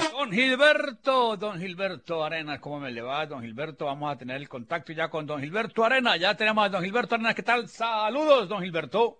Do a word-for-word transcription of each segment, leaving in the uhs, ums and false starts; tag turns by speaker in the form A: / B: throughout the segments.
A: Don Gilberto, don Gilberto Arena, ¿cómo me le va, don Gilberto? Vamos a tener el contacto ya con don Gilberto Arena. Ya tenemos a don Gilberto Arena. ¿Qué tal? Saludos, don Gilberto.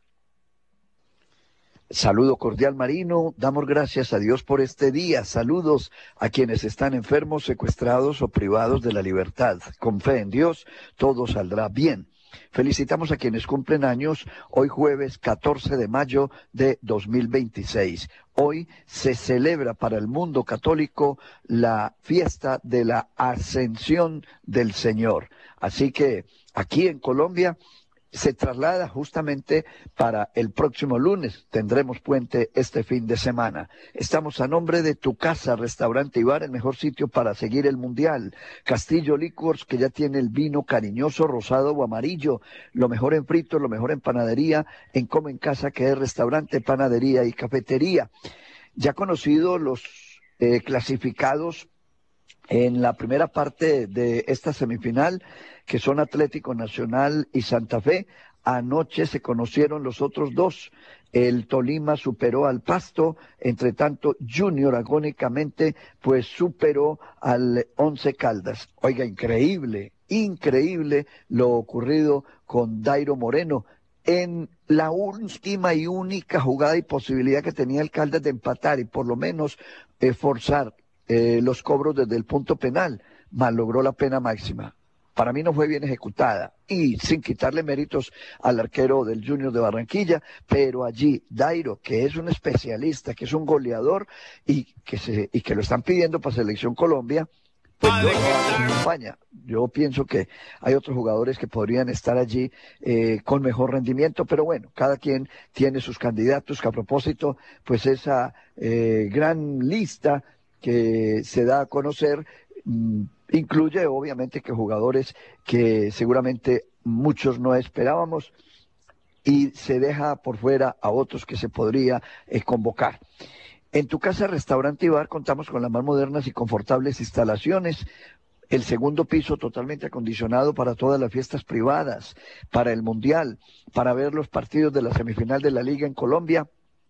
B: Saludo cordial, Marino. Damos gracias a Dios por este día. Saludos a quienes están enfermos, secuestrados o privados de la libertad. Con fe en Dios, todo saldrá bien. Felicitamos a quienes cumplen años hoy jueves catorce de mayo de dos mil veintiséis. Hoy se celebra para el mundo católico la fiesta de la Ascensión del Señor. Así que aquí en Colombia se traslada justamente para el próximo lunes. Tendremos puente este fin de semana. Estamos a nombre de Tu Casa, Restaurante y Bar, el mejor sitio para seguir el Mundial. Castillo Liquors, que ya tiene el vino cariñoso, rosado o amarillo. Lo mejor en fritos, lo mejor en panadería, en Como en Casa, que es restaurante, panadería y cafetería. Ya conocido los eh, clasificados en la primera parte de esta semifinal, que son Atlético Nacional y Santa Fe. Anoche se conocieron los otros dos. El Tolima superó al Pasto, entre tanto Junior agónicamente pues superó al Once Caldas. Oiga, increíble, increíble lo ocurrido con Dairo Moreno. En la última y única jugada y posibilidad que tenía el Caldas de empatar y por lo menos eh, forzar eh, los cobros desde el punto penal, malogró la pena máxima. Para mí no fue bien ejecutada y sin quitarle méritos al arquero del Junior de Barranquilla, pero allí Dairo, que es un especialista, que es un goleador y que, se, y que lo están pidiendo para Selección Colombia, pues no lo acompaña. Yo pienso que hay otros jugadores que podrían estar allí eh, con mejor rendimiento, pero bueno, cada quien tiene sus candidatos, que a propósito, pues esa eh, gran lista que se da a conocer mmm, incluye obviamente que jugadores que seguramente muchos no esperábamos y se deja por fuera a otros que se podría eh, convocar. En Tu Casa, Restaurante y Bar contamos con las más modernas y confortables instalaciones. El segundo piso totalmente acondicionado para todas las fiestas privadas, para el Mundial, para ver los partidos de la semifinal de la Liga en Colombia.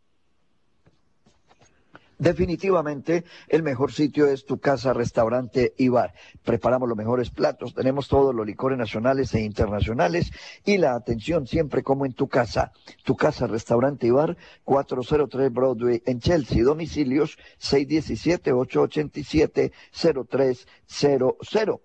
B: Definitivamente el mejor sitio es Tu Casa, Restaurante y Bar. Preparamos los mejores platos, tenemos todos los licores nacionales e internacionales y la atención siempre como en tu casa. Tu Casa, Restaurante y Bar, cuatrocientos tres Broadway en Chelsea. Domicilios seis uno siete, ocho ocho siete, cero tres cero cero.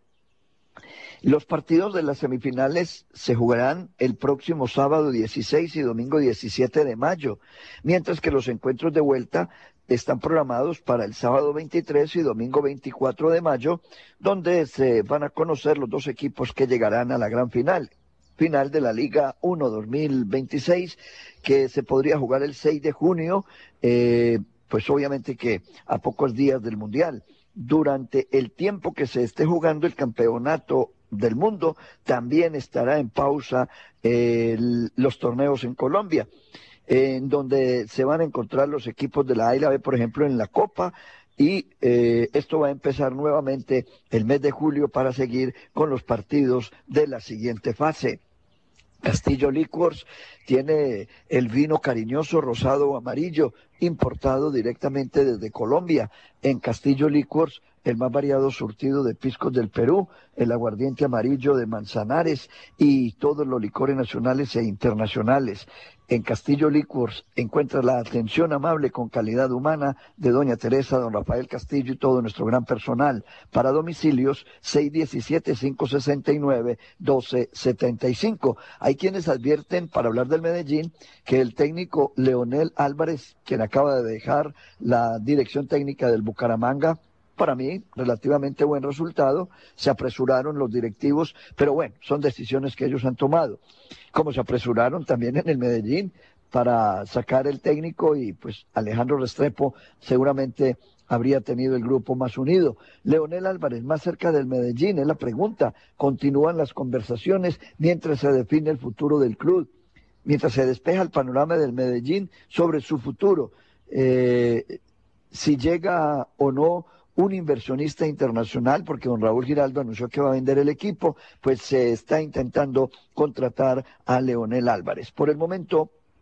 B: Los partidos de las semifinales se jugarán el próximo sábado dieciséis y domingo diecisiete de mayo, mientras que los encuentros de vuelta están programados para el sábado veintitrés y domingo veinticuatro de mayo, donde se van a conocer los dos equipos que llegarán a la gran final. Final de la Liga uno dos mil veintiséis, que se podría jugar el seis de junio, eh, pues obviamente que a pocos días del Mundial. Durante el tiempo que se esté jugando el campeonato del mundo, también estará en pausa eh, el, los torneos en Colombia, en donde se van a encontrar los equipos de la A y la B, por ejemplo, en la Copa, y eh, esto va a empezar nuevamente el mes de julio para seguir con los partidos de la siguiente fase. Castillo Liquors tiene el vino cariñoso rosado o amarillo, importado directamente desde Colombia. En Castillo Liquors, el más variado surtido de piscos del Perú, el aguardiente amarillo de Manzanares y todos los licores nacionales e internacionales. En Castillo Liquors encuentras la atención amable con calidad humana de doña Teresa, don Rafael Castillo y todo nuestro gran personal. Para domicilios, seis uno siete, cinco seis nueve, uno dos siete cinco. Hay quienes advierten, para hablar del Medellín, que el técnico Leonel Álvarez, quien acaba de dejar la dirección técnica del Bucaramanga, para mí, relativamente buen resultado, se apresuraron los directivos, pero bueno, son decisiones que ellos han tomado. Como se apresuraron también en el Medellín para sacar el técnico y pues Alejandro Restrepo seguramente habría tenido el grupo más unido. Leonel Álvarez, más cerca del Medellín, es la pregunta. Continúan las conversaciones mientras se define el futuro del club, mientras se despeja el panorama del Medellín sobre su futuro. Eh, si llega o no un inversionista internacional, porque don Raúl Giraldo anunció que va a vender el equipo, pues se está intentando contratar a Leonel Álvarez. Por el momento,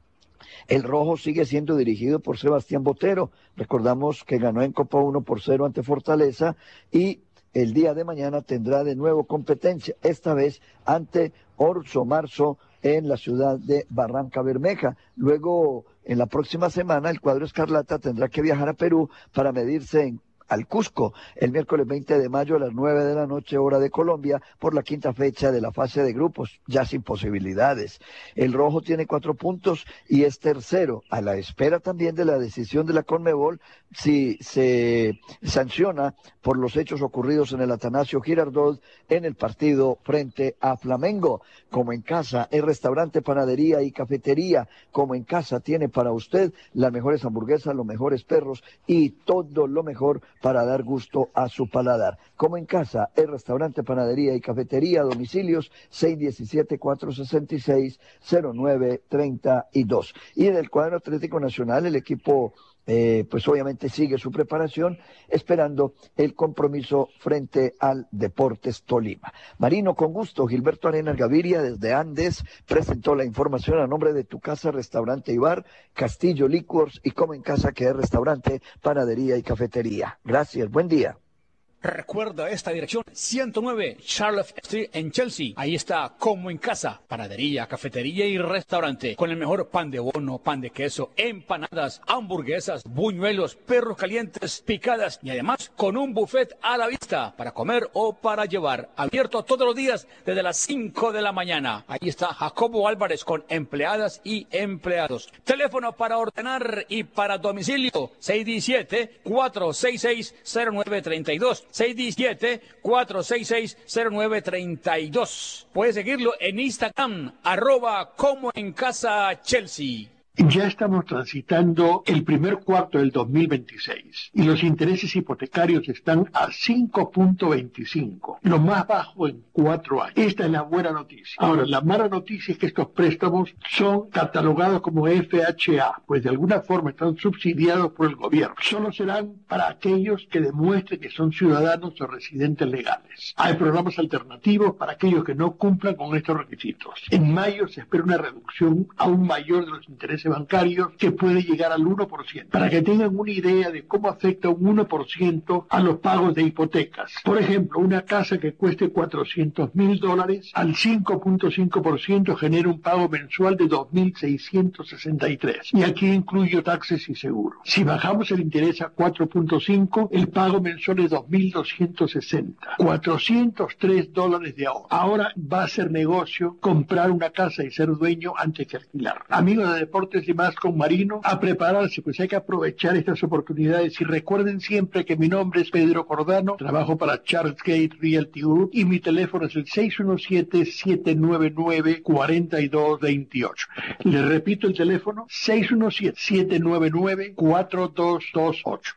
B: El rojo sigue siendo dirigido por Sebastián Botero. Recordamos que ganó en Copa uno por cero ante Fortaleza y el día de mañana tendrá de nuevo competencia, esta vez ante Orso Marzo en la ciudad de Barranca Bermeja. Luego, en la próxima semana, el cuadro escarlata tendrá que viajar a Perú para medirse en al Cusco el miércoles veinte de mayo a las nueve de la noche hora de Colombia por la quinta fecha de la fase de grupos, ya sin posibilidades. El rojo tiene cuatro puntos y es tercero, a la espera también de la decisión de la Conmebol si se sanciona por los hechos ocurridos en el Atanasio Girardot en el partido frente a Flamengo. Como en casa, el restaurante, panadería y cafetería, como en casa, tiene para usted las mejores hamburguesas, los mejores perros y todo lo mejor para dar gusto a su paladar. Como en casa, el restaurante, panadería y cafetería, domicilios seis uno siete, cuatro seis seis, cero nueve tres dos. Y en el cuadro Atlético Nacional, el equipo Eh, pues obviamente sigue su preparación, esperando el compromiso frente al Deportes Tolima. Marino, con gusto. Gilberto Arenas Gaviria, desde Andes, presentó la información a nombre de Tu Casa, Restaurante y Bar, Castillo Liquors y Como en Casa, que es restaurante, panadería y cafetería. Gracias, buen día.
A: Recuerda esta dirección, ciento nueve Charlotte Street en Chelsea. Ahí está Como en Casa, panadería, cafetería y restaurante, con el mejor pan de bono, pan de queso, empanadas, hamburguesas, buñuelos, perros calientes, picadas y además con un buffet a la vista para comer o para llevar. Abierto todos los días desde las cinco de la mañana. Ahí está Jacobo Álvarez con empleadas y empleados. Teléfono para ordenar y para domicilio, seis uno siete, cuatro seis seis, cero nueve tres dos. seis uno siete, cuatro seis seis, cero nueve tres dos. Puedes seguirlo en Instagram, arroba Como en Casa Chelsea.
C: Ya estamos transitando el primer cuarto del dos mil veintiséis y los intereses hipotecarios están a cinco punto veinticinco, lo más bajo en cuatro años. Esta es la buena noticia. Ahora, la mala noticia es que estos préstamos son catalogados como F H A, pues de alguna forma están subsidiados por el gobierno. Solo serán para aquellos que demuestren que son ciudadanos o residentes legales. Hay programas alternativos para aquellos que no cumplan con estos requisitos. En mayo se espera una reducción aún mayor de los intereses bancarios que puede llegar al uno por ciento, para que tengan una idea de cómo afecta un uno por ciento a los pagos de hipotecas. Por ejemplo, una casa que cueste cuatrocientos mil dólares al cinco punto cinco por ciento genera un pago mensual de dos mil seiscientos sesenta y tres, y aquí incluyo taxes y seguros. Si bajamos el interés a cuatro punto cinco, el pago mensual es dos mil doscientos sesenta, cuatrocientos tres dólares de ahorro. Ahora va a ser negocio comprar una casa y ser dueño antes que alquilar. Amigos de Deportes y Más con Marino, a prepararse, pues hay que aprovechar estas oportunidades y recuerden siempre que mi nombre es Pedro Cordano, trabajo para Charles Gate Realty Group y mi teléfono es el seis uno siete, siete nueve nueve, cuatro dos dos ocho. Les repito el teléfono, seis uno siete, siete nueve nueve, cuatro dos dos ocho.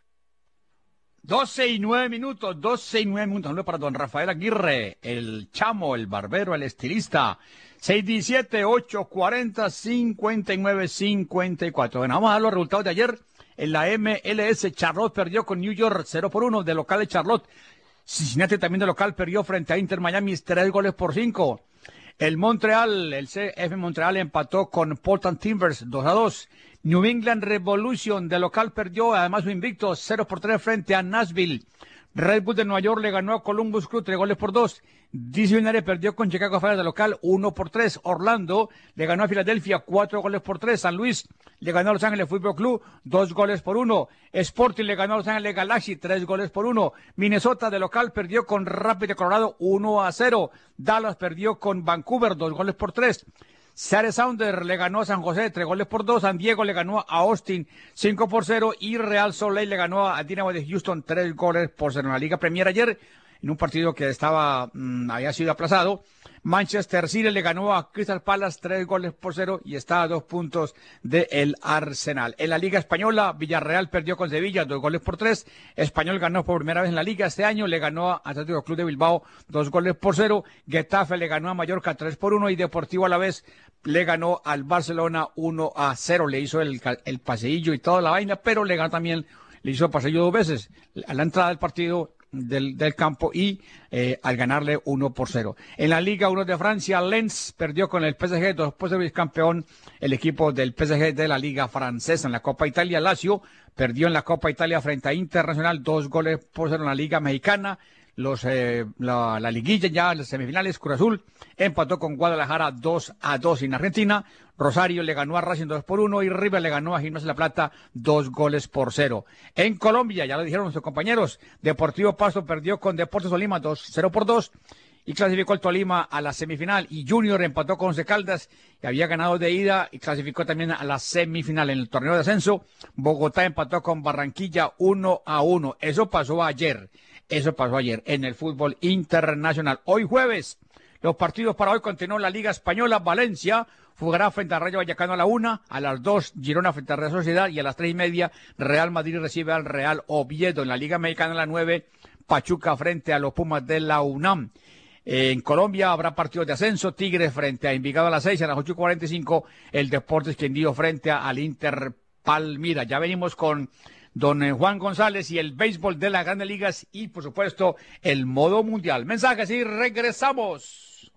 A: doce y nueve minutos, doce y nueve minutos. Saludos para don Rafael Aguirre, el chamo, el barbero, el estilista. seis uno siete, ocho cuatro cero, cinco nueve cinco cuatro. Bueno, vamos a dar los resultados de ayer. En la M L S, Charlotte perdió con New York cero por uno de local de Charlotte. Cincinnati también de local perdió frente a Inter Miami tres goles por cinco. El Montreal, el C F Montreal empató con Portland Timbers dos a dos. New England Revolution de local perdió además su invicto cero por tres frente a Nashville. Red Bull de Nueva York le ganó a Columbus Crew tres goles por dos. D C United perdió con Chicago Fire de local uno por tres. Orlando le ganó a Filadelfia cuatro goles por tres. San Luis le ganó a Los Ángeles Fútbol Club dos goles por uno. Sporting le ganó a Los Ángeles Galaxy tres goles por uno. Minnesota de local perdió con Rapid de Colorado uno a cero. Dallas perdió con Vancouver dos goles por tres. Seattle Sounders le ganó a San José tres goles por dos, San Diego le ganó a Austin cinco por cero y Real Salt Lake le ganó a Dynamo de Houston tres goles por cero. En la Liga Premier ayer, en un partido que estaba mmm, había sido aplazado, Manchester City le ganó a Crystal Palace tres goles por cero y está a dos puntos del Arsenal. En la Liga Española, Villarreal perdió con Sevilla dos goles por tres. Español ganó por primera vez en la Liga este año, le ganó a Atlético Club de Bilbao dos goles por cero. Getafe le ganó a Mallorca tres por uno y Deportivo Alavés le ganó al Barcelona uno a cero. Le hizo el, el paseillo y toda la vaina, pero le ganó también, le hizo el paseillo dos veces. A la entrada del partido del, del campo y eh, al ganarle uno por cero. En la Liga uno de Francia, Lens perdió con el P S G, después de vicecampeón el equipo del P S G de la Liga Francesa. En la Copa Italia, Lazio perdió en la Copa Italia frente a Internacional, dos goles por cero en la Liga Mexicana. Los, eh, la, la liguilla ya, las semifinales, Cruz Azul empató con Guadalajara dos a dos. En Argentina, Rosario le ganó a Racing dos por uno y River le ganó a Gimnasia de la Plata dos goles por cero. En Colombia, ya lo dijeron nuestros compañeros, Deportivo Pasto perdió con Deportes Tolima dos cero por dos y clasificó el Tolima a la semifinal, y Junior empató con Once Caldas y había ganado de ida y clasificó también a la semifinal. En el torneo de ascenso, Bogotá empató con Barranquilla uno a uno. Eso pasó ayer. Eso pasó ayer en el fútbol internacional. Hoy jueves, los partidos para hoy continúan. La Liga Española, Valencia jugará frente a Rayo Vallecano a la una, a las dos Girona frente a Real Sociedad y a las tres y media Real Madrid recibe al Real Oviedo. En la Liga Mexicana a las nueve, Pachuca frente a los Pumas de la UNAM. En Colombia habrá partidos de ascenso, Tigres frente a Envigado a las seis, a las ocho y cuarenta y cinco el Deportes Quindío frente al Inter Palmira. Ya venimos con don Juan González y el béisbol de las Grandes Ligas y, por supuesto, el modo mundial. Mensajes y regresamos.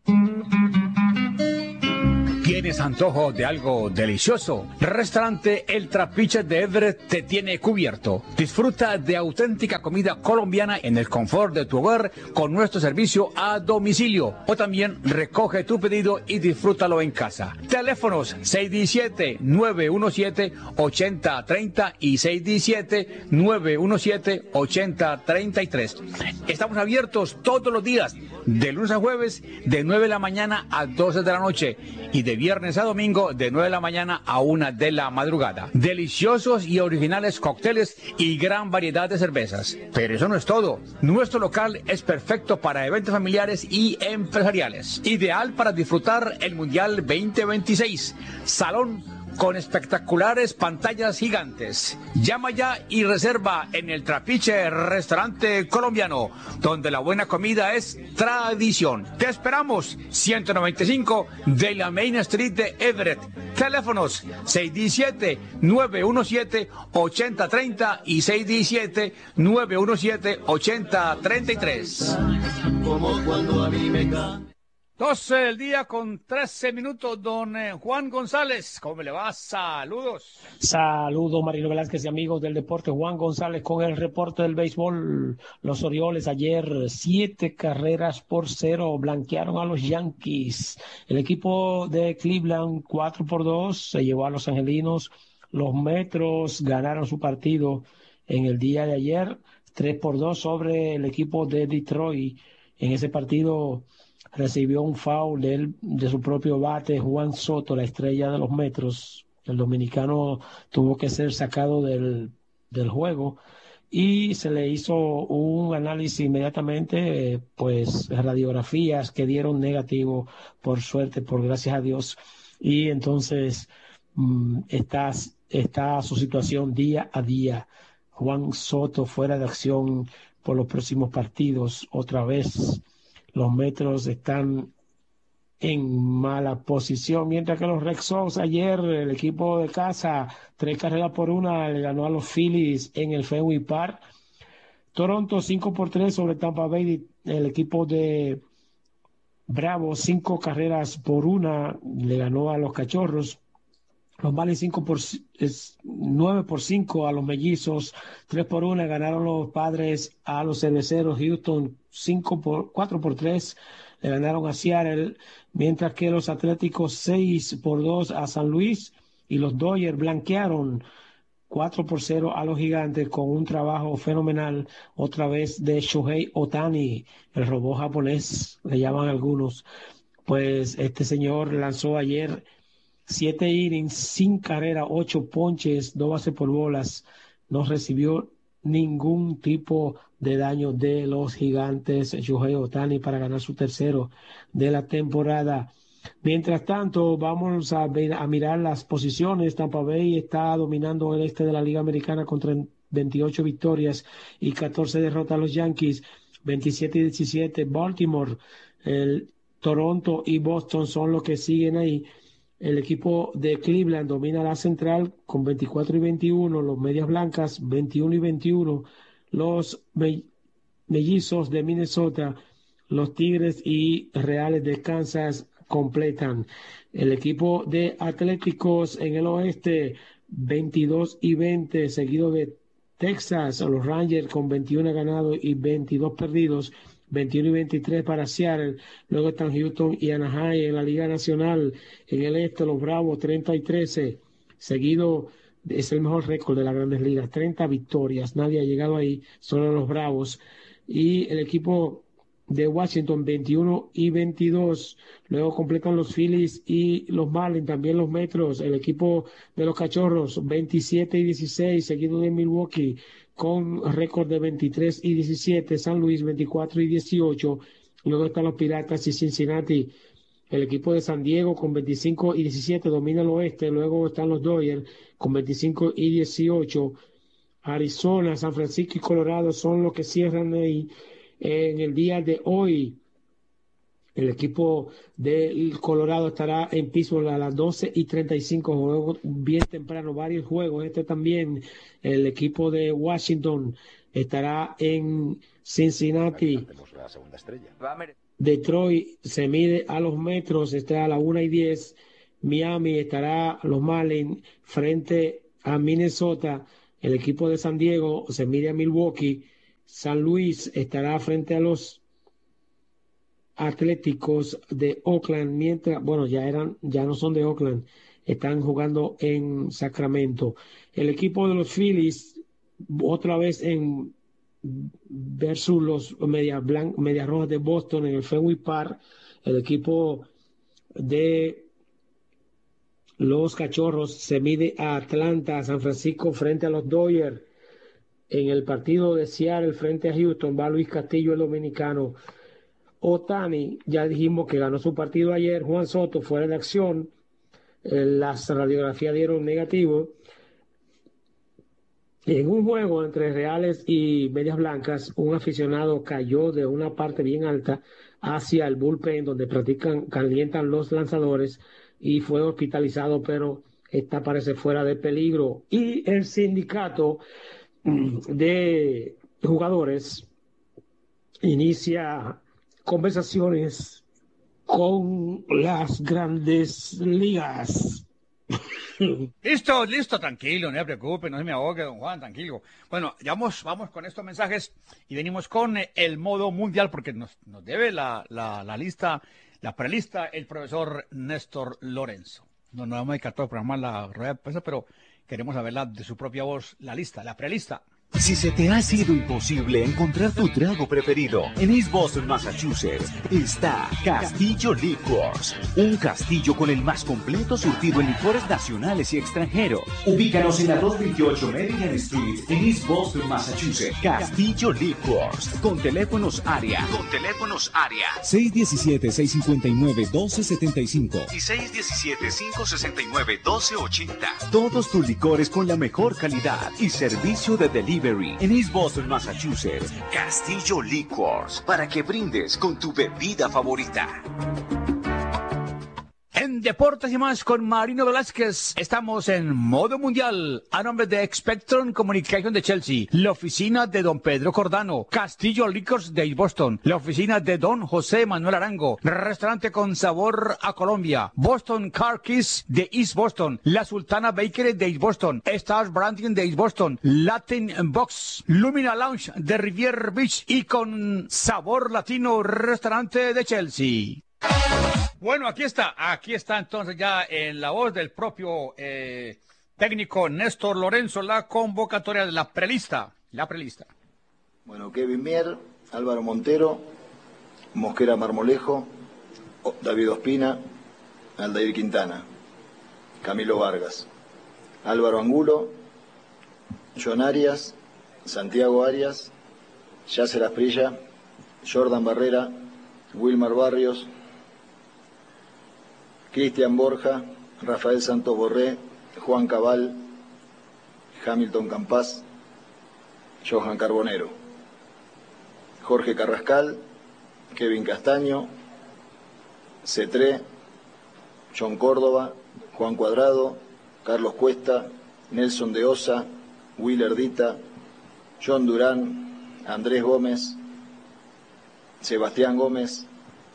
A: ¿Tienes antojo de algo delicioso? Restaurante El Trapiche de Everett te tiene cubierto. Disfruta de auténtica comida colombiana en el confort de tu hogar con nuestro servicio a domicilio. O también recoge tu pedido y disfrútalo en casa. Teléfonos seis uno siete, nueve uno siete, ocho cero tres cero y seis uno siete, nueve uno siete, ocho cero tres tres. Estamos abiertos todos los días, de lunes a jueves, de nueve de la mañana a doce de la noche y de viernes a domingo de nueve de la mañana a una de la madrugada. Deliciosos y originales cócteles y gran variedad de cervezas. Pero eso no es todo. Nuestro local es perfecto para eventos familiares y empresariales. Ideal para disfrutar el Mundial veinte veintiséis. Salón con espectaculares pantallas gigantes. Llama ya y reserva en El Trapiche Restaurante Colombiano, donde la buena comida es tradición. Te esperamos, ciento noventa y cinco de la Main Street de Everett. Teléfonos seis uno siete, nueve uno siete, ocho cero tres cero y seis uno siete, nueve uno siete, ocho cero tres tres. Como cuando a mí me cae. doce del día con trece minutos, don eh, Juan González, ¿cómo le va? Saludos.
D: Saludos, Marino Velázquez y amigos del deporte. Juan González con el reporte del béisbol. Los Orioles ayer siete carreras por cero blanquearon a los Yankees. El equipo de Cleveland cuatro por dos se llevó a los Angelinos. Los Metros ganaron su partido en el día de ayer tres por dos sobre el equipo de Detroit. En ese partido recibió un foul de, él, de su propio bate Juan Soto, la estrella de los Metros. El dominicano tuvo que ser sacado del, del juego y se le hizo un análisis inmediatamente, pues radiografías que dieron negativo, por suerte, por gracias a Dios. Y entonces mmm, está, está su situación día a día. Juan Soto fuera de acción por los próximos partidos otra vez. Los Metros están en mala posición, mientras que los Red Sox ayer, el equipo de casa, tres carreras por una, le ganó a los Phillies en el Fenway Park. Toronto cinco por tres sobre Tampa Bay, el equipo de Bravo, cinco carreras por una, le ganó a los Cachorros. Los Marlins cinco por, es, nueve por cinco a los Mellizos, tres por una ganaron los Padres a los Cerveceros. Houston cinco por, cuatro por tres le ganaron a Seattle, mientras que los Atléticos seis por dos a San Luis y los Dodgers blanquearon cuatro por cero a los Gigantes con un trabajo fenomenal otra vez de Shohei Ohtani, el robot japonés, le llaman algunos. Pues este señor lanzó ayer siete innings, sin carrera, ocho ponches, dos bases por bolas. No recibió ningún tipo de daño de los Gigantes, Shohei Ohtani, para ganar su tercero de la temporada. Mientras tanto, vamos a, ver, a mirar las posiciones. Tampa Bay está dominando el este de la Liga Americana con veintiocho victorias y catorce derrotas a los Yankees, veintisiete y diecisiete. Baltimore, el Toronto y Boston son los que siguen ahí. El equipo de Cleveland domina la central con veinticuatro y veintiuno, los Medias Blancas veintiuno y veintiuno, los Mellizos de Minnesota, los Tigres y Reales de Kansas completan. El equipo de Atléticos en el oeste, veintidós y veinte, seguido de Texas, los Rangers con veintiuno ganados y veintidós perdidos, veintiuno y veintitrés para Seattle. Luego están Houston y Anaheim en la Liga Nacional. En el este, los Bravos treinta y trece, seguido, es el mejor récord de las Grandes Ligas, treinta victorias, nadie ha llegado ahí, solo los Bravos. Y el equipo de Washington veintiuno y veintidós, luego completan los Phillies y los Marlins, también los Metros. El equipo de los Cachorros veintisiete y dieciséis, seguido de Milwaukee con récord de veintitrés y diecisiete, San Luis veinticuatro y dieciocho, luego están los Piratas y Cincinnati. El equipo de San Diego con veinticinco y diecisiete domina el oeste, luego están los Dodgers con veinticinco y dieciocho. Arizona, San Francisco y Colorado son los que cierran ahí. En el día de hoy, el equipo del Colorado estará en Pittsburgh a las doce y treinta y cinco, juegos bien temprano, varios juegos. Este también, el equipo de Washington estará en Cincinnati.
E: La segunda estrella.
D: Detroit se mide a los Metros, está a la una y diez. Miami estará a los Marlins frente a Minnesota. El equipo de San Diego se mide a Milwaukee. San Luis estará frente a los Atléticos de Oakland, mientras, bueno, ya eran, ya no son de Oakland, están jugando en Sacramento. El equipo de los Phillies, otra vez en versus los Medias Blan- Medias Rojas de Boston en el Fenway Park. El equipo de los Cachorros se mide a Atlanta, a San Francisco frente a los Dodgers. En el partido de Seattle frente a Houston va Luis Castillo, el dominicano. Ohtani, ya dijimos que ganó su partido ayer. Juan Soto fuera de acción. Eh, las radiografías dieron negativo. En un juego entre Reales y Medias Blancas, un aficionado cayó de una parte bien alta hacia el bullpen donde practican, calientan los lanzadores y fue hospitalizado, pero está parece fuera de peligro. Y el sindicato de jugadores inicia conversaciones con las Grandes Ligas.
A: Listo, listo, tranquilo, no se preocupe, no se me ahogue, don Juan, tranquilo. Bueno, ya vamos, vamos con estos mensajes y venimos con eh, el modo mundial porque nos, nos debe la, la, la lista, la prelista, el profesor Néstor Lorenzo. No nos hemos dedicado a programar la rueda de prensa, pero queremos saberla de su propia voz, la lista, la prelista.
E: Si se te ha sido imposible encontrar tu trago preferido, en East Boston, Massachusetts, está Castillo Liquors, un castillo con el más completo surtido en licores nacionales y extranjeros. Ubícanos en la doscientos veintiocho Meridian Street, en East Boston, Massachusetts. Castillo Liquors, con teléfonos área, con teléfonos área
F: seis uno siete, seis cinco nueve, uno dos siete cinco
E: y seis uno siete, cinco seis nueve, uno dos ocho cero. Todos tus licores con la mejor calidad y servicio de delivery. En East Boston, Massachusetts, Castillo Liquors, para que brindes con tu bebida favorita.
A: En Deportes y más con Marino Velázquez, estamos en modo mundial, a nombre de Spectrum Communication de Chelsea, la oficina de don Pedro Cordano, Castillo Liquors de East Boston, la oficina de don José Manuel Arango, restaurante con sabor a Colombia, Boston Car Keys de East Boston, la Sultana Bakery de East Boston, Stars Branding de East Boston, Latin Box, Lumina Lounge de Rivier Beach y con sabor latino, restaurante de Chelsea. Bueno, aquí está, aquí está entonces ya en la voz del propio eh, técnico Néstor Lorenzo la convocatoria de la prelista, la prelista.
G: Bueno, Kevin Mier, Álvaro Montero, Mosquera Marmolejo, David Ospina, Aldair Quintana, Camilo Vargas, Álvaro Angulo, John Arias, Santiago Arias, Yasser Asprilla, Jordan Barrera, Wilmar Barrios, Cristian Borja, Rafael Santos Borré, Juan Cabal, Hamilton Campas, Johan Carbonero, Jorge Carrascal, Kevin Castaño, Cetré, John Córdoba, Juan Cuadrado, Carlos Cuesta, Nelson de Osa, Willer Dita, John Durán, Andrés Gómez, Sebastián Gómez,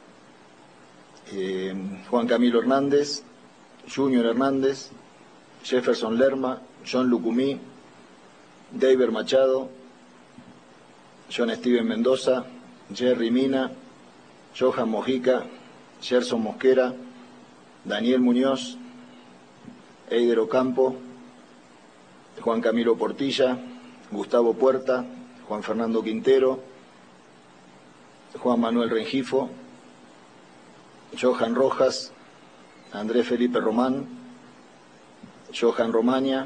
G: eh, Juan Camilo Hernández, Junior Hernández, Jefferson Lerma, John Lucumí, David Machado, John Steven Mendoza, Jerry Mina, Johan Mojica, Gerson Mosquera, Daniel Muñoz, Eider Ocampo, Juan Camilo Portilla, Gustavo Puerta, Juan Fernando Quintero, Juan Manuel Rengifo, Johan Rojas, Andrés Felipe Román, Johan Romaña,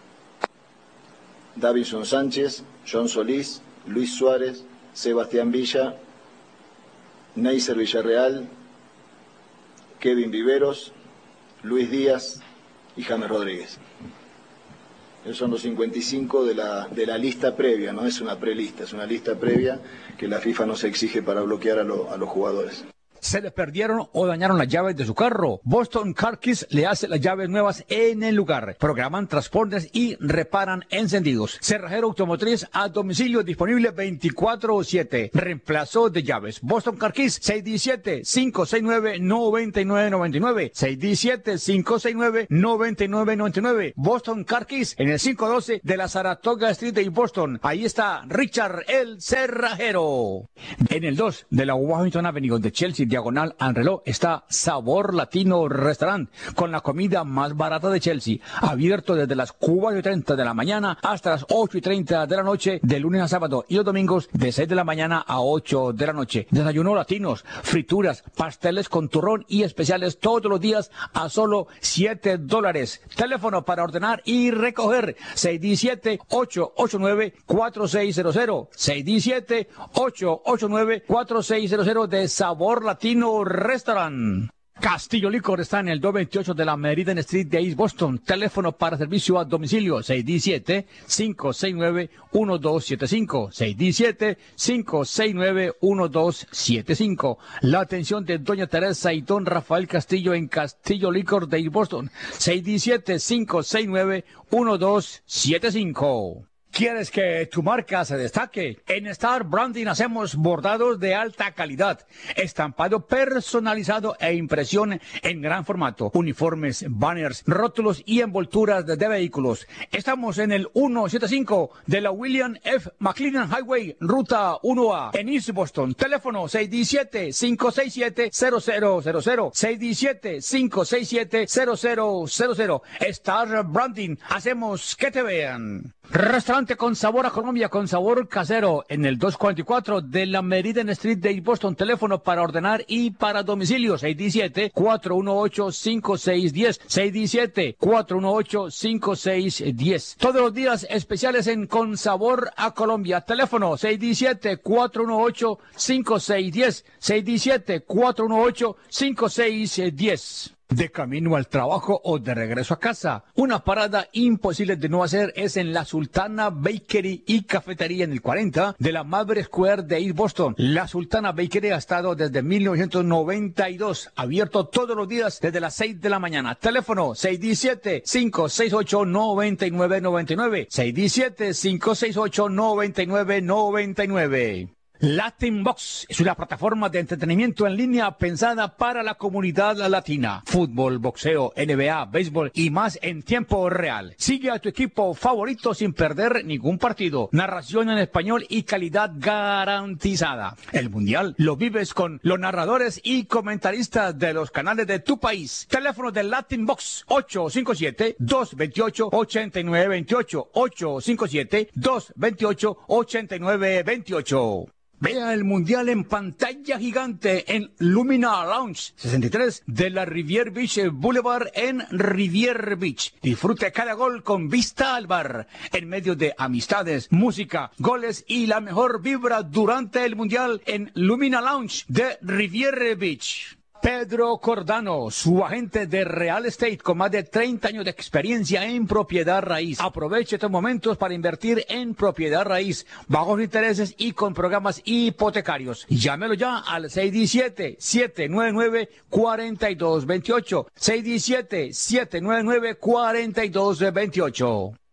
G: Davison Sánchez, John Solís, Luis Suárez, Sebastián Villa, Neiser Villarreal, Kevin Viveros, Luis Díaz y James Rodríguez. Esos son los cincuenta y cinco de la, de la lista previa, no es una prelista, es una lista previa que la FIFA nos exige para bloquear a, lo, a los jugadores.
A: ¿Se le perdieron o dañaron las llaves de su carro? Boston Car Keys le hace las llaves nuevas en el lugar. Programan transportes y reparan encendidos. Cerrajero automotriz a domicilio disponible veinticuatro siete. Reemplazo de llaves. Boston Car Keys seis uno siete, cinco seis nueve, nueve nueve nueve nueve. seis uno siete, cinco seis nueve, nueve nueve nueve nueve. Boston Car Keys en el quinientos doce de la Saratoga Street de Boston. Ahí está Richard el Cerrajero. En el dos de la Washington Avenue de Chelsea, diagonal al reloj, está Sabor Latino Restaurant, con la comida más barata de Chelsea, abierto desde las cuatro y treinta de la mañana hasta las ocho y treinta de la noche, de lunes a sábado, y los domingos de seis de la mañana a ocho de la noche. Desayunos latinos, frituras, pasteles con turrón y especiales todos los días a solo siete dólares. Teléfono para ordenar y recoger: seis uno siete, ocho ocho nueve, cuatro seis cero cero, seis uno siete, ocho ocho nueve, cuatro seis cero cero de Sabor Latino Restaurant. Castillo Licor está en el doscientos veintiocho de la Meridian Street de East Boston. Teléfono para servicio a domicilio: seis uno siete, cinco seis nueve, uno dos siete cinco, seis uno siete, cinco seis nueve, uno dos siete cinco. La atención de doña Teresa y don Rafael Castillo en Castillo Licor de East Boston: seis uno siete, cinco seis nueve, uno dos siete cinco. ¿Quieres que tu marca se destaque? En Star Branding hacemos bordados de alta calidad, estampado personalizado e impresión en gran formato, uniformes, banners, rótulos y envolturas de, de vehículos. Estamos en el ciento setenta y cinco de la William F. McLennan Highway, Ruta uno A, en East Boston. Teléfono seis uno siete, cinco seis siete, cero cero cero cero, seis uno siete, cinco seis siete, cero cero cero cero. Star Branding, hacemos que te vean. Restaurante con sabor a Colombia, con sabor casero, en el doscientos cuarenta y cuatro de la Meridian Street de Boston. Teléfono para ordenar y para domicilio: seis uno siete, cuatro uno ocho, cinco seis uno cero, seis uno siete, cuatro uno ocho, cinco seis uno cero. Todos los días especiales en Con Sabor a Colombia. Teléfono seis uno siete, cuatro uno ocho, cinco seis uno cero, seis uno siete, cuatro uno ocho, cinco seis uno cero. De camino al trabajo o de regreso a casa, una parada imposible de no hacer es en la Sultana Bakery y Cafetería en el cuarenta de la Maverick Square de East Boston. La Sultana Bakery ha estado desde mil novecientos noventa y dos, abierto todos los días desde las seis de la mañana. Teléfono seis uno siete, cinco seis ocho, nueve nueve nueve nueve, seis uno siete, cinco seis ocho, nueve nueve nueve nueve. Latin Box es una plataforma de entretenimiento en línea pensada para la comunidad latina. Fútbol, boxeo, N B A, béisbol y más en tiempo real. Sigue a tu equipo favorito sin perder ningún partido. Narración en español y calidad garantizada. El mundial lo vives con los narradores y comentaristas de los canales de tu país. Teléfono de Latin Box: ocho cinco siete, dos dos ocho, ocho nueve dos ocho, ocho cinco siete, dos dos ocho, ocho nueve dos ocho. Vea el mundial en pantalla gigante en Lumina Lounge sesenta y tres de la Rivier Beach Boulevard en Rivier Beach. Disfrute cada gol con vista al bar, en medio de amistades, música, goles y la mejor vibra durante el mundial en Lumina Lounge de Rivier Beach. Pedro Cordano, su agente de real estate con más de treinta años de experiencia en propiedad raíz. Aproveche estos momentos para invertir en propiedad raíz, bajos intereses y con programas hipotecarios. Llámelo ya al seis uno siete, siete nueve nueve, cuatro dos dos ocho, seis uno siete, siete nueve nueve, cuatro dos dos ocho.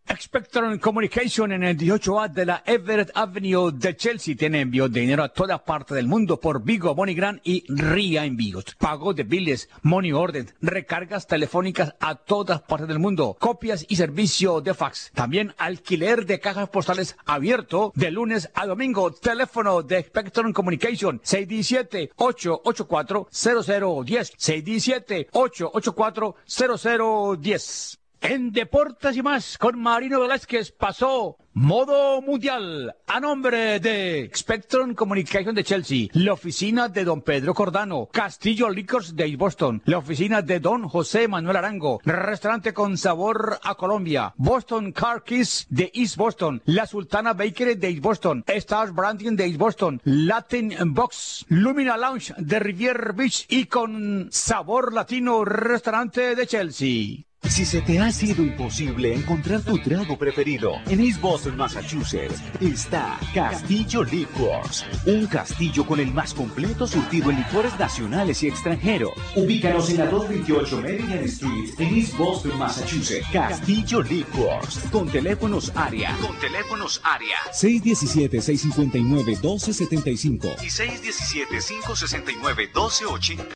A: Spectrum Communication en el dieciocho A de la Everett Avenue de Chelsea tiene envío de dinero a toda parte del mundo por Vigo, MoneyGram y Ria Envíos. Pago de biles, money order, recargas telefónicas a todas partes del mundo, copias y servicio de fax. También alquiler de cajas postales abierto de lunes a domingo. Teléfono de Spectrum Communication seis uno siete, ocho ocho cuatro, cero cero uno cero. seis uno siete, ocho ocho cuatro, cero cero uno cero. En Deportes y Más, con Marino Velázquez, pasó Modo Mundial a nombre de Spectrum Communication de Chelsea, la oficina de don Pedro Cordano, Castillo Liquors de East Boston, la oficina de don José Manuel Arango, restaurante con sabor a Colombia, Boston Car Keys de East Boston, La Sultana Bakery de East Boston, Stars Branding de East Boston, Latin Box, Lumina Lounge de Rivier Beach y con Sabor Latino, restaurante de Chelsea.
E: Si se te ha sido imposible encontrar tu trago preferido en East Boston, Massachusetts, está Castillo Liquors, un castillo con el más completo surtido en licores nacionales y extranjeros. Ubícanos en la doscientos veintiocho Maryland Street en East Boston, Massachusetts. Castillo Liquors, con teléfonos área, con teléfonos área
F: seis uno siete, seis cinco nueve, uno dos siete cinco
E: y seis uno siete, cinco seis nueve, uno dos ocho cero.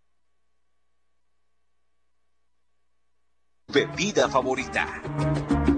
E: Bebida favorita.